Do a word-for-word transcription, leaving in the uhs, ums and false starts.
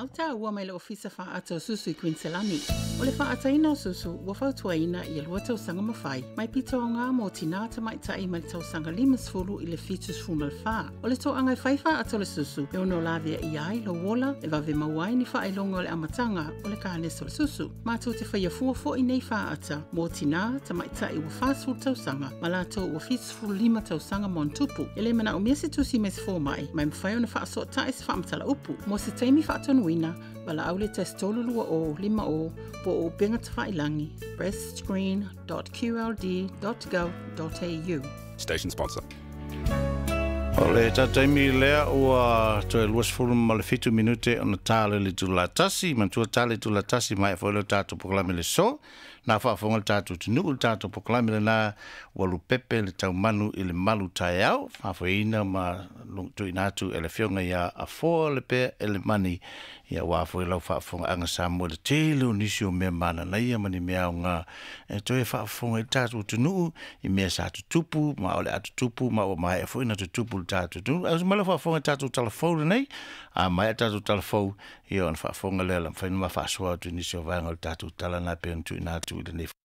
Au tā ua mai le ofisa wha ato susu I Quinselani. O le wha ataina o susu, ua whautuaina I a lua tausanga mawhai. Mai pito o ngā mō tinata mai tai mai tausanga lima sfulu I le fitus fumal wha. O le tō angai whaiwha ato le susu, e ono lavia I ai lo wola, e vave mawai ni wha ilonga o le amatanga o le kānes o le susu. Mātou te whaia fuafo I nei wha ata, mō tinata mai tai ua whasfulu tausanga, ma lato ua fitus fulu lima tausanga montupu. E le mana o miasi tusi mes fō mai, mai mwhai o na wha aso tai se wha amtala upu. Mō se teimi wha atonu Wina, wala aule test tolu lua o, lima o, po o benga tawhailangi, breastscreen dot q l d dot gov dot a u. Station sponsor. O le tataimi lea ua toe luas fulu ma le fitu minute o na tāle le tulatasi, mantua tāle tulatasi mai fo le tātou poklame le so, na whaafonga le tātou tunu le tātou poklame le na walu pepe le tau manu I le malu tai au, whaafoina ma tu inatu ele fionga ia a fo le pe ele mani ia wafo I lau whaafonga anga sa mo le tele o nisi o mea mana na ia mani mea o ngā e toe whaafonga I tātou tunu I mea sa tutupu, ma ole atu tupu, ma o mai e fo ina tutupu le tātou tunu. Au mala whaafonga tātou talafou nei, a mai a tātou talafou ia on whaafonga le alam whainuma whaasua tu nisi o vanga le tātou talana pe on tu inatu I le